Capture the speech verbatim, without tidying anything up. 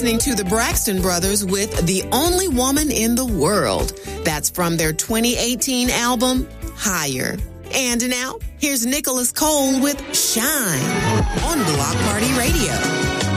listening to the Braxton Brothers with The Only Woman in the World. That's from their twenty eighteen album, Higher. And now, here's Nicholas Cole with Shine on Block Party Radio.